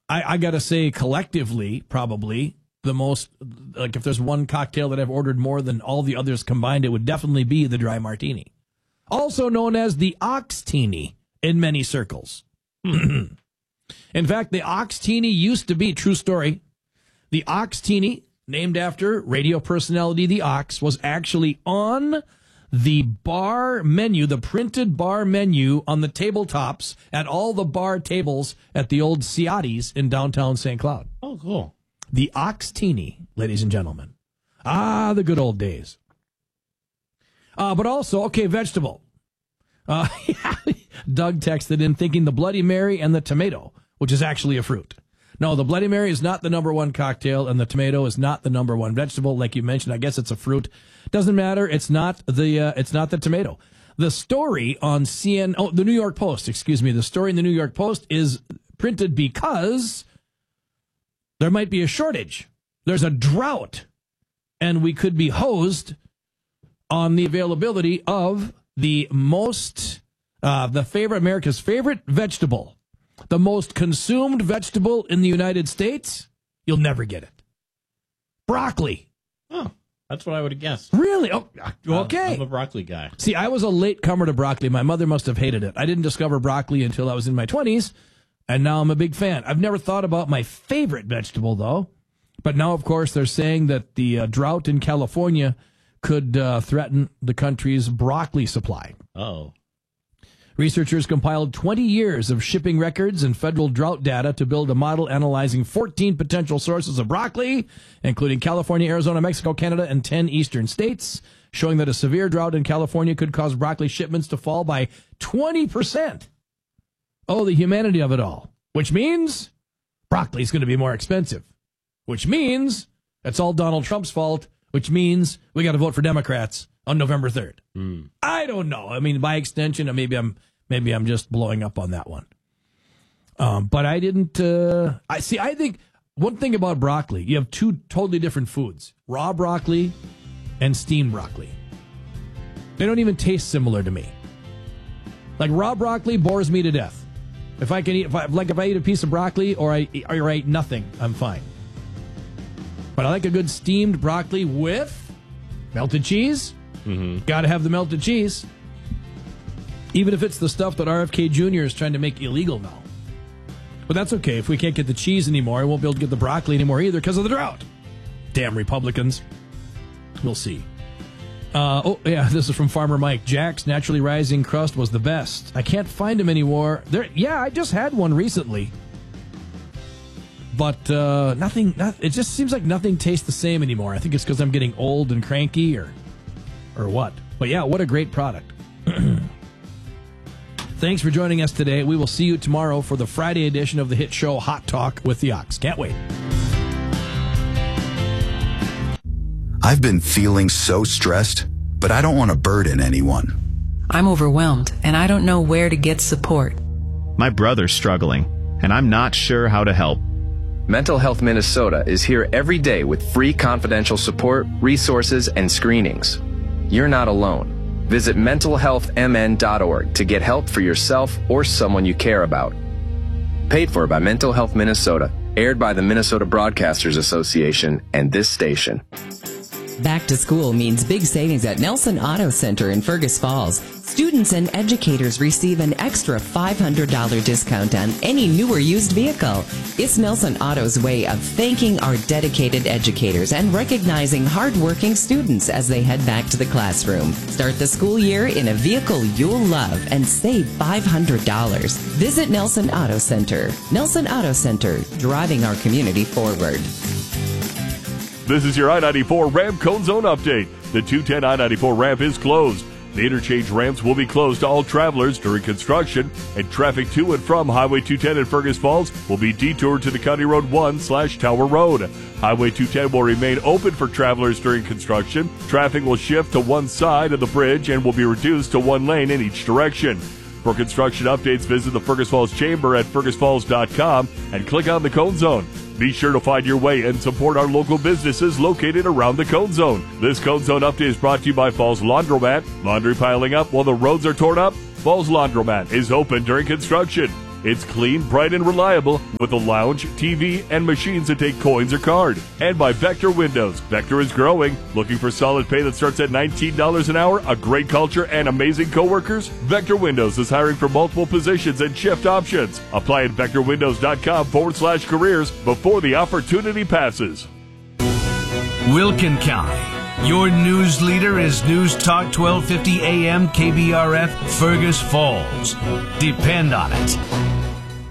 I got to say, collectively, probably the most, like if there's one cocktail that I've ordered more than all the others combined, it would definitely be the dry martini. Also known as the Oxtini in many circles. In fact, the Oxtini used to be, true story, the Oxtini, named after radio personality The Ox, was actually on the bar menu, the printed bar menu on the tabletops at all the bar tables at the old Ciati's in downtown St. Cloud. Oh, cool. The Oxtini, ladies and gentlemen. Ah, the good old days. But also, okay, vegetable. Doug texted in thinking the Bloody Mary and the tomato, which is actually a fruit. No, the Bloody Mary is not the number one cocktail, and the tomato is not the number one vegetable. Like you mentioned, I guess it's a fruit. Doesn't matter. It's not the tomato. The story on the New York Post, excuse me. The story in the New York Post is printed because there might be a shortage. There's a drought, and we could be hosed on the availability of America's favorite vegetable. The most consumed vegetable in the United States, you'll never get it. Broccoli. Oh, that's what I would have guessed. Really? Oh, okay. I'm a broccoli guy. See, I was a late comer to broccoli. My mother must have hated it. I didn't discover broccoli until I was in my 20s, and now I'm a big fan. I've never thought about my favorite vegetable, though. But now, of course, they're saying that the drought in California could threaten the country's broccoli supply. Oh. Researchers compiled 20 years of shipping records and federal drought data to build a model analyzing 14 potential sources of broccoli, including California, Arizona, Mexico, Canada, and 10 eastern states, showing that a severe drought in California could cause broccoli shipments to fall by 20%. Oh, the humanity of it all. Which means broccoli is going to be more expensive. Which means it's all Donald Trump's fault. Which means we got to vote for Democrats on November 3rd. I don't know. I mean, by extension, maybe I'm just blowing up on that one. But I didn't. I think one thing about broccoli, you have two totally different foods: raw broccoli and steamed broccoli. They don't even taste similar to me. Like raw broccoli bores me to death. If I eat a piece of broccoli or I eat nothing, I'm fine. But I like a good steamed broccoli with melted cheese. Mm-hmm. Got to have the melted cheese. Even if it's the stuff that RFK Jr. is trying to make illegal now. But that's okay. If we can't get the cheese anymore, I won't be able to get the broccoli anymore either because of the drought. Damn Republicans. We'll see. This is from Farmer Mike. Jack's Naturally Rising Crust was the best. I can't find them anymore. I just had one recently. But it just seems like nothing tastes the same anymore. I think it's because I'm getting old and cranky or what. But yeah, what a great product. Thanks for joining us today. We will see you tomorrow for the Friday edition of the hit show Hot Talk with the Ox. Can't wait. I've been feeling so stressed, but I don't want to burden anyone. I'm overwhelmed, and I don't know where to get support. My brother's struggling, and I'm not sure how to help. Mental Health Minnesota is here every day with free confidential support, resources, and screenings. You're not alone. Visit mentalhealthmn.org to get help for yourself or someone you care about. Paid for by Mental Health Minnesota, aired by the Minnesota Broadcasters Association and this station. Back to school means big savings at Nelson Auto Center in Fergus Falls. Students and educators receive an extra $500 discount on any new or used vehicle. It's Nelson Auto's way of thanking our dedicated educators and recognizing hardworking students as they head back to the classroom. Start the school year in a vehicle you'll love and save $500. Visit Nelson Auto Center. Nelson Auto Center, driving our community forward. This is your I-94 ramp cone zone update. The 210 I-94 ramp is closed. The interchange ramps will be closed to all travelers during construction, and traffic to and from Highway 210 in Fergus Falls will be detoured to the County Road 1/Tower Road. Highway 210 will remain open for travelers during construction. Traffic will shift to one side of the bridge and will be reduced to one lane in each direction. For construction updates, visit the Fergus Falls Chamber at fergusfalls.com and click on the Cone Zone. Be sure to find your way and support our local businesses located around the Cone Zone. This Cone Zone update is brought to you by Falls Laundromat. Laundry piling up while the roads are torn up? Falls Laundromat is open during construction. It's clean, bright, and reliable with a lounge, TV, and machines that take coins or card. And by Vector Windows. Vector is growing. Looking for solid pay that starts at $19 an hour, a great culture, and amazing coworkers? Vector Windows is hiring for multiple positions and shift options. Apply at vectorwindows.com/careers before the opportunity passes. Wilkin County. Your news leader is News Talk 1250 AM KBRF Fergus Falls. Depend on it.